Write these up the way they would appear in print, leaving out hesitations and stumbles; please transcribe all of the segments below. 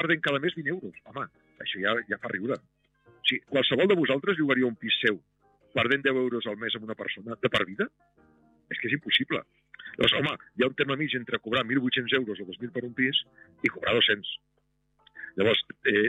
perdent cada mes 20 euros. Home, això ja fa riure. O sigui, qualsevol de vosaltres llogaria un pis seu perdent 10 euros al mes amb una persona de per vida? És que és impossible. Llavors, home, hi ha un tema mig entre cobrar 1.800 euros o 2.000 per un pis i cobrar 200. Llavors,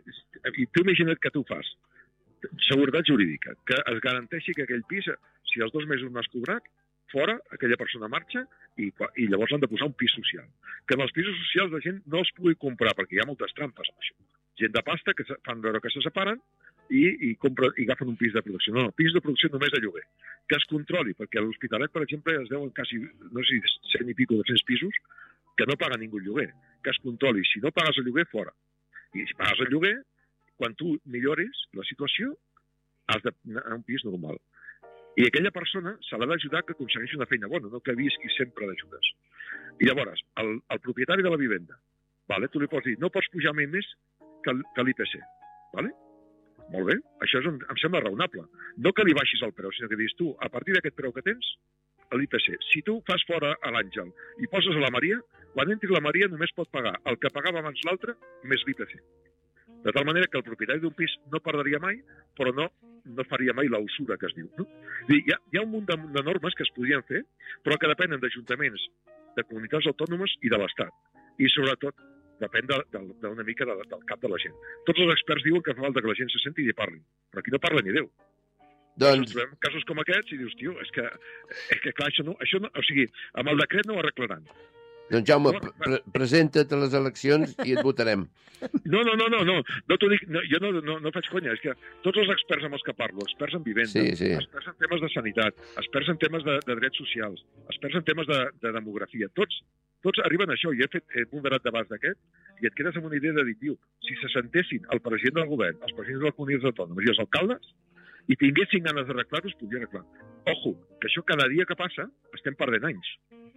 tu imagina't que tu fas seguretat jurídica, que es garanteixi que aquell pis, si els 2 mesos no has cobrat, fora, aquella persona marxa i llavors han de posar un pis social. Que en els pisos socials la gent no els pugui comprar, perquè hi ha moltes trampes amb això. Gent de pasta que fan veure que se separen i agafen un pis de producció. No, pis de producció només de lloguer. Que es controli, perquè a l'Hospitalet, per exemple, es deuen quasi, no sé si 100 i pico, 200 pisos, que no paga ningú el lloguer. Que es controli. Si no pagues el lloguer, fora. I si pagues el lloguer, quan tu millores la situació, has d'anar a un pis normal. I aquella persona se l'ha d'ajudar que aconsegueixi una feina bona, no que visqui sempre d'ajudes. I llavors, el propietari de la vivenda, vale? Tu li pots dir, no pots pujar mai més que l'IPC. Vale? Molt bé, això em sembla raonable. No que li baixis el preu, sinó que dius tu, a partir d'aquest preu que tens, a l'IPC. Si tu fas fora a l'Àngel i poses a la Maria, quan entri la Maria només pot pagar el que pagava abans l'altre més l'IPC. De tal manera que el propietari d'un pis no perdria mai, però no faria mai la usura que es diu. No? Hi ha un munt de normes que es podrien fer, però que depenen d'ajuntaments, de comunitats autònomes i de l'Estat. I sobretot depèn d'una mica del cap de la gent. Tots els experts diuen que fa falta que la gent se senti i parli, però aquí no parla ni Déu. Doncs trobem casos com aquests i dius, tio, és que clar, això no, o sigui, amb el decret no ho arreglaran. Doncs Jaume, presenta't a les eleccions i et votarem. No t'ho dic, jo no faig conya, és que tots els experts amb els que parlo, experts en vivenda, experts en temes de sanitat, experts en temes de drets socials, experts en temes de demografia, tots arriben a això. Jo he ponderat d'abast d'aquest i et quedes amb una idea de dir, tio, si se sentessin el president del govern, els presidents de les comunitats autònomes i els alcaldes i tinguessin ganes d'arreglar-ho, es podria arreglar. Ojo, que això cada dia que passa estem perdent anys.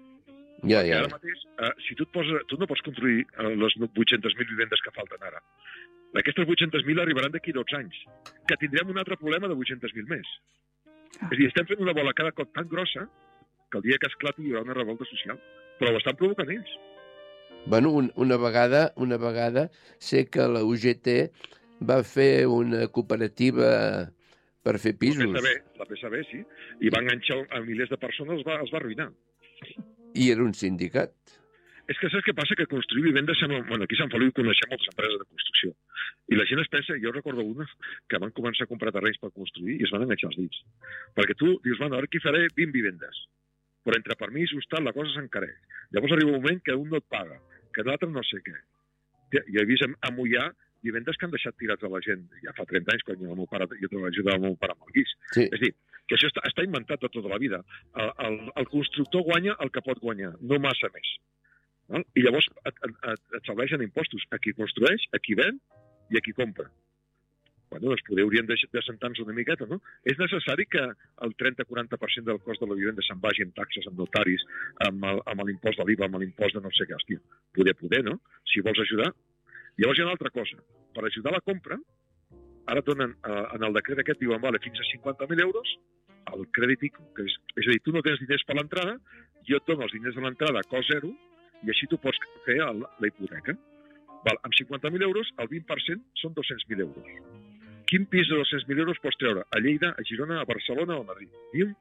Ja. Ara mateix, si tu no pots construir les 800.000 vivendes que falten ara. Aquestes 800.000 arribaran d'aquí 12 anys, que tindrem un altre problema de 800.000 més. És a dir, estem fent una bola cada cop tan grossa que el dia que esclati hi haurà una revolta social. Però ho estan provocant ells. Bueno, una vegada sé que la UGT va fer una cooperativa per fer pisos. La PSB, sí. I va enganxar a milers de persones, els va arruïnar. I era un sindicat. És que saps què passa? Que construir vivendes sembla... Bueno, aquí a Sant Feliu coneixem moltes empreses de construcció. I la gent es pensa... Jo recordo una que van començar a comprar terrenys per construir i es van enganxar els dits. Perquè tu dius, bueno, ara aquí faré 20 vivendes. Però entre permisos, tal, la cosa s'encareix. Llavors arriba un moment que un no et paga, que l'altre no sé què. Jo he vist a Moià vivendes que han deixat tirats a la gent. Ja fa 30 anys, quan jo ajudava el meu pare amb el guix. Sí. És a dir, que això està inventat de tota la vida. El constructor guanya el que pot guanyar, no massa més. Val? I llavors et serveixen impostos a qui construeix, a qui ven i a qui compra. Bueno, doncs poder haurien de sentar-nos una miqueta, no? És necessari que el 30-40% del cost de la vivenda se'n vagi en taxes, en notaris, amb l'impost de l'IVA, amb l'impost de no sé què. Hòstia, poder, no? Si vols ajudar. Llavors hi ha una altra cosa. Per ajudar a la compra, ara donen, en el decret aquest, diuen, vale, fins a 50.000 euros, el crèdit ICO, és a dir, tu no tens diners per l'entrada, jo et dono els diners de l'entrada a cost zero, i així tu pots fer la hipoteca. Val, amb 50.000 euros, el 20% són 200.000 euros. Quin pis de 200.000 euros pots treure? A Lleida, a Girona, a Barcelona o a Madrid? Diu?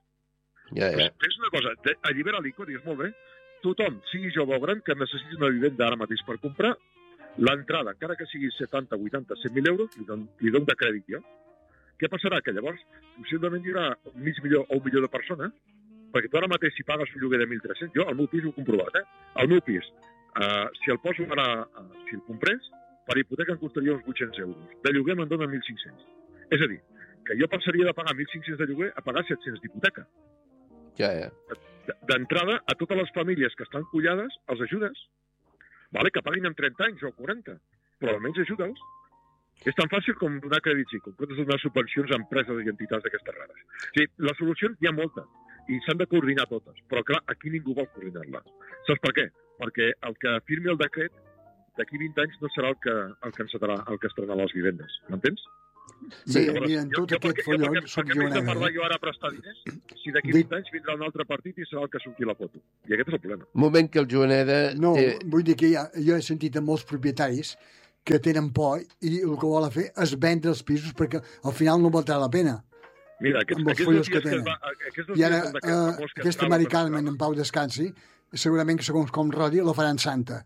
Ja. Fes una cosa, allibera l'ICO, digues, molt bé, tothom, sigui jove o gran, que necessiti una vivenda ara mateix per comprar, l'entrada, encara que sigui 70, 80, 100.000 euros, li dono de crèdit jo. Què passarà? Que llavors, possiblement hi haurà mig milió o 1 milió de persones, perquè tu ara mateix, si pagues un lloguer de 1.300, jo al meu pis ho he comprovat, el meu pis, si el poso ara, si el comprés, per hipoteca em costaria uns 800 euros. De lloguer me'n donen 1.500. És a dir, que jo passaria de pagar 1.500 de lloguer a pagar 700 d'hipoteca. Ja. D'entrada, a totes les famílies que estan collades, els ajudes. Vale, que paguin en 30 anys o 40, però almenys ajuda'ls. És tan fàcil com donar crèdits i com pots donar subvencions a empreses i entitats d'aquestes rares. O sigui, les solucions hi ha moltes i s'han de coordinar totes, però clar, aquí ningú vol coordinar-les. Saps per què? Perquè el que firmi el decret d'aquí 20 anys no serà el que encetarà, el que estrenarà les vivendes. M'entens? Sí, mira, en tot aquest follol soc jo de parlar jo ara a prestar diners, si d'aquí 20 anys vindrà un altre partit i serà el que surti la foto. I aquest és el problema. Un moment que el Joaneda... No, vull dir que jo he sentit a molts propietaris que tenen por i el que volen fer és vendre els pisos perquè al final no valdrà la pena. Mira, amb els follos que tenen. I ara aquesta Mari Carmen en pau descansi, segurament que segons com rodi la faran santa.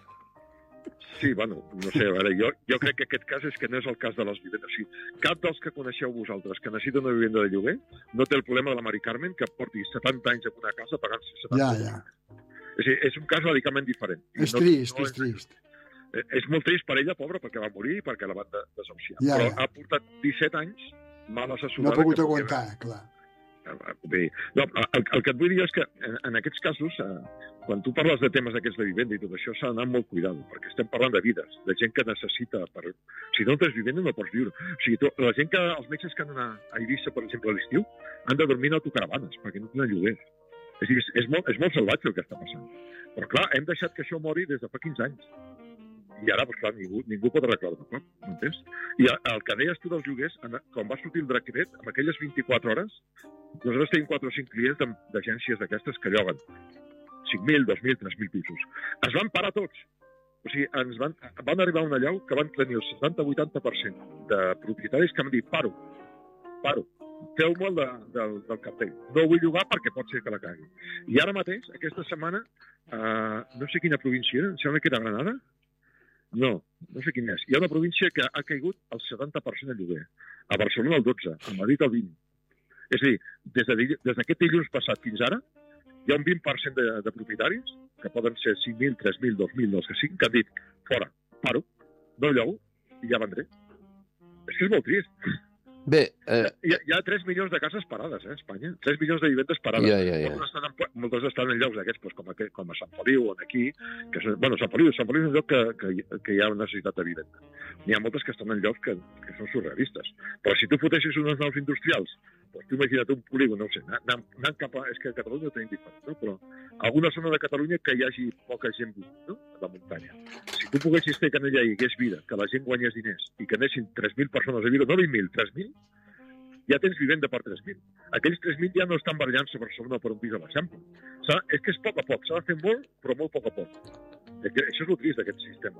Sí, bueno, no sé, a veure, jo crec que aquest cas és que no és el cas de les vivendes. O sigui, cap dels que coneixeu vosaltres que necessita una vivenda de lloguer no té el problema de la Mari Carmen que porti 70 anys en una casa pagant-se 70 anys. Ja. És a dir, és un cas radicalment diferent. És trist. És molt trist per ella, pobra, perquè va morir i perquè la van desahuciar. Ja. Però ha portat 17 anys mal assessorada. No ha pogut aguantar, clar. Bé, no, el que et vull dir és que en aquests casos, quan tu parles de temes d'aquests de vivenda i tot això, s'ha d'anar amb molt cuidado, perquè estem parlant de vides, de gent que necessita... Si no tens vivenda no pots viure. O sigui, la gent que... Els metges que han d'anar a Eivissa, per exemple, a l'estiu, han de dormir en autocaravanes, perquè no tenen lloguers. És dir, és molt salvatge el que està passant. Però clar, hem deixat que això mori des de fa 15 anys. I ara, doncs, clar, ningú pot arreglar de cop, m'entens? I el que deies tu dels lloguers, quan va sortir el decret, en aquelles 24 hores, nosaltres tenim 4 o 5 clients d'agències d'aquestes que lloguen 5.000, 2.000, 3.000 pisos. Es van parar tots. O sigui, van arribar a una llau que van tenir el 70-80% de propietaris que van dir, paro, feu-me del cartell. No vull llogar perquè pot ser que la cagui. I ara mateix, aquesta setmana, no sé quina província era, em sembla que era Granada. No sé quina és. Hi ha una província que ha caigut el 70% de lloguer. A Barcelona el 12%, a Madrid el 20%. És a dir, des d'aquest dilluns passat fins ara, hi ha un 20% de propietaris, que poden ser 5.000, 3.000, 2.000, els que siguin, que han dit, fora, paro, no llogo, i ja vendré. És que és molt trist. Bé... Hi ha 3 milions de cases parades, a Espanya. 3 milions de vivendes parades. Ja. Moltes estan en llocs d'aquests, com a Sant Feliu o aquí. Sant Feliu és un lloc que hi ha una necessitat de vivenda. N'hi ha moltes que estan en llocs que són surrealistes. Però si tu foteixes unes naus industrials, doncs tu imagina't un polígon, no ho sé, anant cap a... És que a Catalunya ho tenim diferent, no? Però alguna zona de Catalunya que hi hagi poca gent, no?, a la muntanya. Si tu poguessis fer que allà hi hagués vida, que la gent guanyés diners i que anessin 3.000 persones a viure, no 20.000, 3.000, ja tens vivenda per 3.000. Aquells 3.000 ja no estan barallant-se per Barcelona per un pis a l'Eixample. És que és poc a poc, s'ha de fer molt, però molt poc a poc. Això és el trist d'aquest sistema.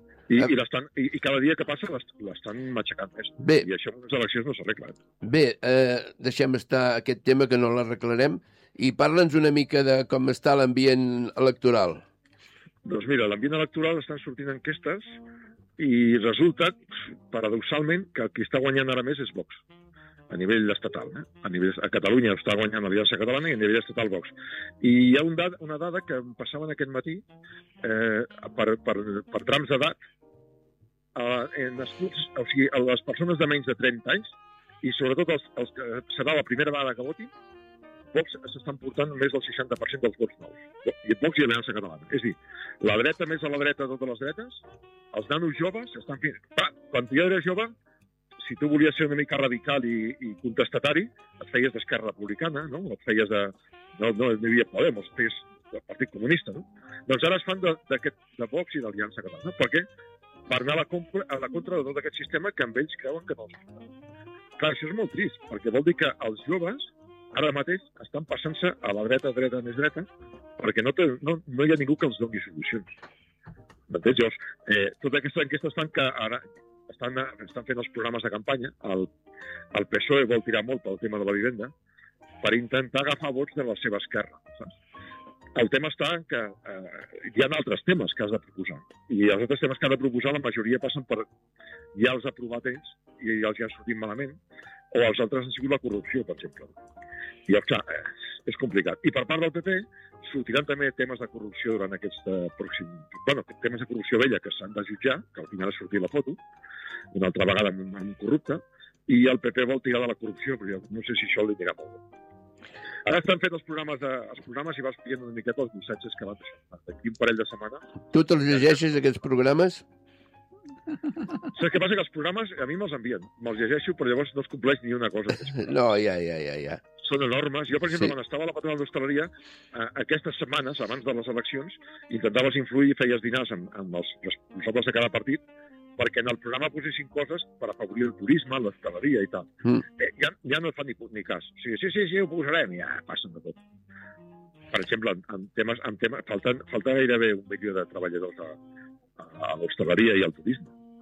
I cada dia que passa l'estan matxacant més. Bé, I això amb les eleccions no s'arregla. Bé, deixem estar aquest tema que no l'arreglarem i parla'ns una mica de com està l'ambient electoral. Doncs mira, l'ambient electoral estan sortint enquestes i resulta, paradoxalment, que qui està guanyant ara més és Vox, a nivell estatal. A Catalunya està guanyant l'Aliança Catalana i a nivell estatal Vox. I hi ha una dada que em passaven aquest matí per trams d'edat, nascuts, o sigui, les persones de menys de 30 anys i sobretot els que serà la primera vegada que votin, Vox s'estan portant més del 60% dels vots nous. I Vox i Aliança Catalana. És a dir, la dreta més a la dreta de totes les dretes, els nanos joves estan fent... Quan jo era jove, si tu volies ser una mica radical i contestatari, et feies d'Esquerra Republicana, no? Et feies de... No hi havia Podemos, et feies del Partit Comunista, no? Doncs ara es fan de Vox i d'Aliança Catalana. Per què? Per anar a la contra de tot aquest sistema que amb ells creuen que no els fa. Clar, això és molt trist, perquè vol dir que els joves ara mateix estan passant-se a la dreta, més dreta, perquè no hi ha ningú que els doni solucions. M'entens? Llavors, totes aquestes enquestes fan que ara estan fent els programes de campanya. El PSOE vol tirar molt pel tema de la vivenda per intentar agafar vots de la seva esquerra, saps? El tema està en que hi ha altres temes que has de proposar. I els altres temes que has de proposar, la majoria passen per ja els aprovat ells i ja els han sortit malament, o els altres han sigut la corrupció, per exemple. I, clar, és complicat. I per part del PP sortiran també temes de corrupció durant aquest pròxim... temes de corrupció vella que s'han de jutjar, que al final ha sortit la foto, una altra vegada amb un corrupte, i el PP vol tirar de la corrupció, però no sé si això li dirà molt bé. Ara estan fent els programes i vas veient una miqueta els missatges que van deixar. D'aquí un parell de setmanes. Tu te'ls llegeixes, aquests programes? Saps què passa? Que els programes a mi me'ls envien. Me'ls llegeixo, però llavors no es compleix ni una cosa. No, ja. Són enormes. Jo, per exemple, quan estava a la patronal d'hostaleria, aquestes setmanes, abans de les eleccions, intentaves influir i feies dinars amb els responsables de cada partit perquè en el programa posessin coses per afavorir el turisme, l'hostaleria i tal. Ja no et fan ni cas. O sigui, sí, ho posarem, i ja passen de tot. Per exemple, en temes falta gairebé 1 milió de treballadors a l'hostaleria i al turisme.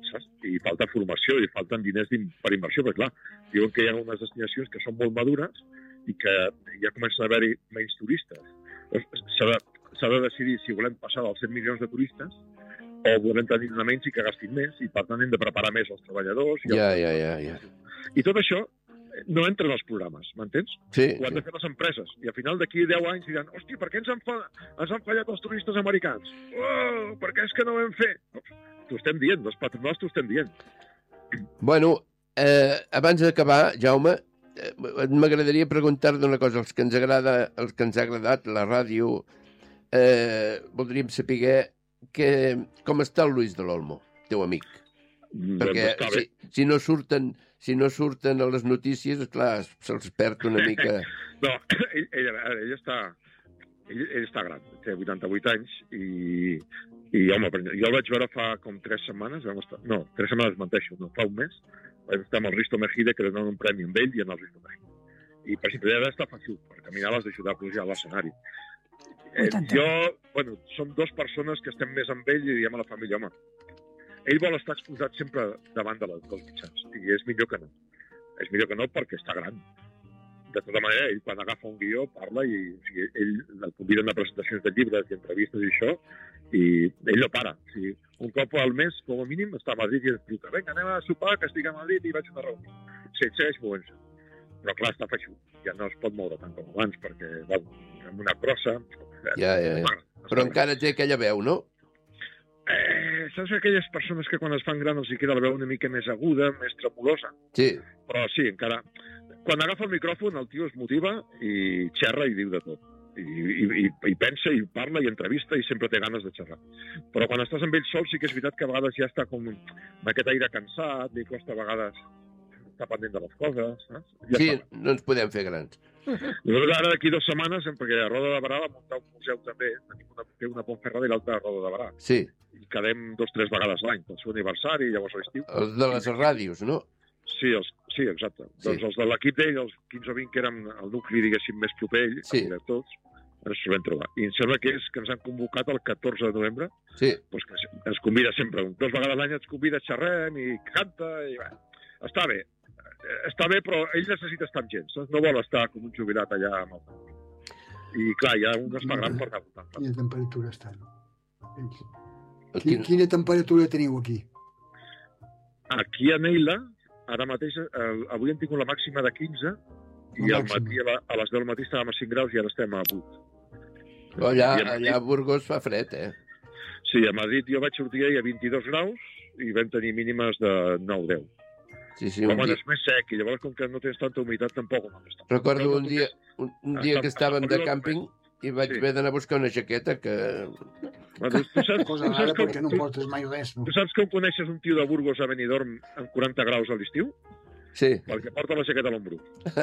saps? I falta formació i falten diners per inversió, perquè clar, diuen que hi ha unes destinacions que són molt madures i que ja comencen a haver-hi menys turistes. S'ha de decidir si volem passar dels 100 milions de turistes o volem tenir menys i que gastin més, i per tant hem de preparar més els treballadors. Ja. I tot això no entra en els programes, m'entens? Sí. Ho han de fer les empreses. I al final d'aquí 10 anys diran, hòstia, per què ens han fallat els turistes americans? Oh, per què és que no ho vam fer? T'ho estem dient, els patronals t'ho estem dient. Bueno, abans d'acabar, Jaume, m'agradaria preguntar-te una cosa. Els que ens ha agradat la ràdio, voldríem saber com està el Luis de l'Olmo, teu amic. Perquè si no surten a les notícies, clar, se'ls perd una mica. No, ell està gran, té 88 anys i home, jo el vaig veure fa com 3 setmanes, 3 setmanes menteixo, no, fa un mes, vam estar amb el Risto Mejide, que donen un premi amb ell i amb el Risto Mejide. I per exemple, ja està fàcil, per caminar l'has d'ajudar a pujar a l'escenari. Som 2 persones que estem més amb ell i diem a la família, home, ell vol estar exposat sempre davant dels mitjans, i és millor que no. És millor que no perquè està gran. De tota manera, ell quan agafa un guió parla i ell el conviden a presentacions de llibres i entrevistes i això, i ell no para. O sigui, un cop al mes, com a mínim, està a Madrid i ens diu, vinga, anem a sopar, que estic a Madrid i vaig a una reunió. Segueix movent-se. Però clar, està feixut. Ja no es pot moure tant com abans, perquè, amb una crossa... Ja. Però encara té aquella veu, no? Saps aquelles persones que quan es fan gran els hi queda la veu una mica més aguda, més tremolosa? Sí. Però sí, encara... Quan agafa el micròfon, el tio es motiva i xerra i diu de tot. I pensa, i parla, i entrevista, i sempre té ganes de xerrar. Però quan estàs amb ell sol sí que és veritat que a vegades ja està com amb aquest aire cansat, li costa a vegades estar pendent de les coses, saps? Ja sí, no ens podem fer grans. Nosaltres ara d'aquí 2 setmanes, perquè a Roda de Barà va muntar un museu també, tenim una Pontferrada i l'altra a Roda de Barà. Sí. I quedem 2 o 3 vegades l'any, pel seu aniversari, llavors a l'estiu. Els de les ràdios, no? Sí, exacte. Sí. Doncs els de l'equip d'ell, els 15 o 20 que érem el nucli, diguéssim, més proper ell, tots, ens trobem trobar. I em sembla que ens han convocat el 14 de novembre, doncs que ens convida sempre, 2 vegades l'any ens convida, xerrem i canta, i bé, està bé. Està bé, però ell necessita estar amb gent, no vol estar com un jubilat allà amb el... I clar, ja un es fa gran per anar votant. Quina temperatura està, no? Quina temperatura teniu aquí? Aquí a Neila, ara mateix, avui hem tingut la màxima de 15 i al matí, a les 10 del matí estàvem a 5 graus i ara estem a 8. Però allà a Burgos fa fred, Sí, a Madrid jo vaig sortir ahir a 22 graus i vam tenir mínimes de 9-10. Sí, però és més sec, i llavors com que no tens tanta humitat tampoc no està. Recordo un dia que estàvem de càmping i vaig haver d'anar a buscar una jaqueta que... Tu saps perquè no portes mai res. Tu saps com coneixes un tio de Burgos a Benidorm amb 40 graus a l'estiu? Sí. Perquè porta la jaqueta a l'ombro.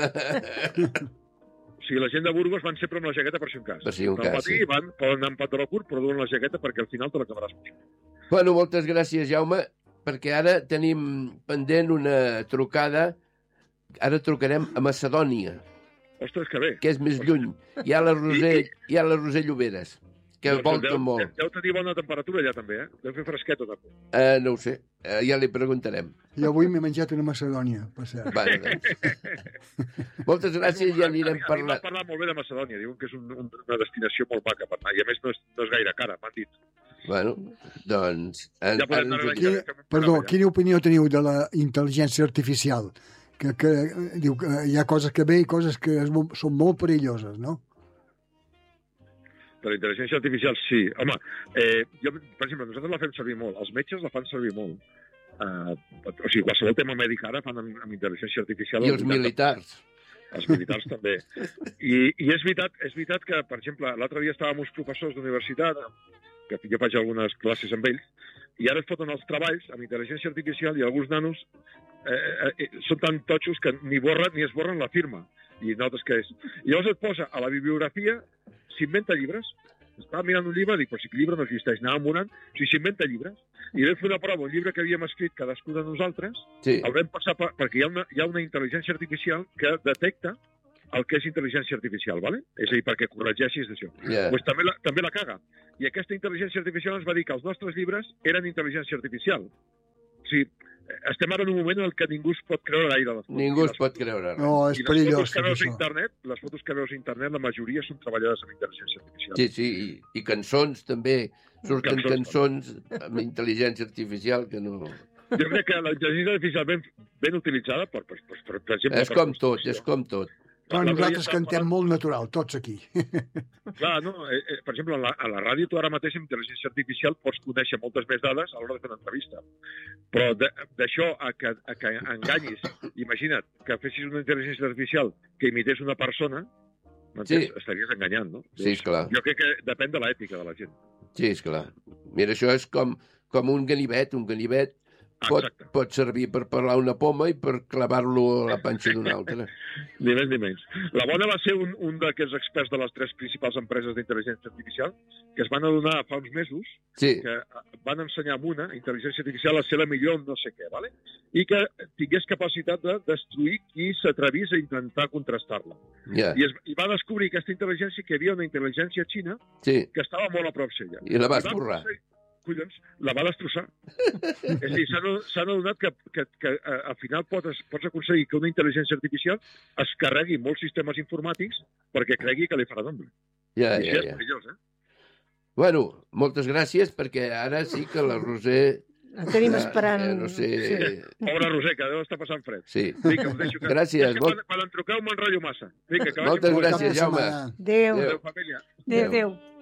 O sigui, la gent de Burgos van sempre amb la jaqueta per si un cas. Per si un cas, sí. Poden anar amb pantaló curt, però duen la jaqueta perquè al final te l'acabaràs puixant. Bueno, moltes gràcies, Jaume, perquè ara tenim pendent una trucada. Ara trucarem a Macedònia. Ostres, que bé. Que és més lluny. Hi ha la Roser Lloberes, que volta molt. Deu tenir bona temperatura allà també, Deu fer fresquet o no? No ho sé, ja li preguntarem. Jo avui m'he menjat una Macedònia, per cert. Vale, doncs. Moltes gràcies, ja anirem parlant. A mi m'ha parlat molt bé de Macedònia, diuen que és una destinació molt maca per anar, i a més no és gaire cara, m'han dit. Bueno, doncs... Perdó, quina opinió teniu de la intel·ligència artificial? Que diu que hi ha coses que bé i coses que són molt perilloses, no? De la intel·ligència artificial, sí. Home, jo, per exemple, nosaltres la fem servir molt. Els metges la fan servir molt. O sigui, qualsevol tema mèdic ara fan amb intel·ligència artificial. I els militars. Els militars també. I és veritat que, per exemple, l'altre dia estàvem uns professors d'universitat, que jo faig algunes classes amb ells, i ara es foten els treballs amb intel·ligència artificial i alguns nanos són tan totxos que ni es borren la firma. I notes que és. I llavors et posa a la bibliografia, s'inventa llibres. Estava mirant un llibre, dic, però si el llibre no existeix, anàvem mirant, o sigui, s'inventa llibres. I vam fer una prova, un llibre que havíem escrit cadascú de nosaltres, el vam passar perquè hi ha una intel·ligència artificial que detecta el que és intel·ligència artificial, ¿vale? És a dir, perquè corregeixis d'això. Pues també la caga. I aquesta intel·ligència artificial ens va dir que els nostres llibres eren intel·ligència artificial. sigui, estem ara en un moment en què ningú es pot creure gaire les fotos. Ningú es pot creure. No, és I perillós. les fotos que veus a internet, la majoria són treballades amb intel·ligència artificial. Sí, i cançons també. Surten cançons amb intel·ligència artificial que no... Jo crec que la intel·ligència artificial ben utilitzada, per exemple... És com tot, és com tot. Però nosaltres cantem molt natural, tots aquí. Clar, no, per exemple, a la ràdio tu ara mateix amb intel·ligència artificial pots conèixer moltes més dades a l'hora de fer una entrevista. Però d'això a que enganyis, imagina't, que fessis una intel·ligència artificial que imités una persona, estaries enganyant, no? Sí, esclar. Jo crec que depèn de l'ètica de la gent. Sí, esclar. Mira, això és com un ganivet. Un ganivet pot servir per parlar una poma i per clavar-lo a la panxa d'una altra. Ni més ni menys. La Bona va ser un d'aquests experts de les 3 principals empreses d'intel·ligència artificial que es van adonar fa uns mesos que van ensenyar amb una intel·ligència artificial a ser la millor en no sé què, ¿vale? I que tingués capacitat de destruir qui s'atrevís a intentar contrastar-la. I va descobrir aquesta intel·ligència que hi havia una intel·ligència xina que estava molt a prop seva. I la va esborrar. Collons, la va destrossar. És a dir, s'han adonat que al final pots aconseguir que una intel·ligència artificial es carregui molts sistemes informàtics perquè cregui que li farà d'ombra. I això és perillós, Bueno, moltes gràcies, perquè ara sí que la Roser... La tenim esperant. No sé... Pobra Roser, que deu estar passant fred. Sí. Vinga, us deixo que... Gràcies. Quan em truqueu m'enrotllo massa. Vinga, moltes gràcies, Jaume. Adéu. Adéu, família. Adéu.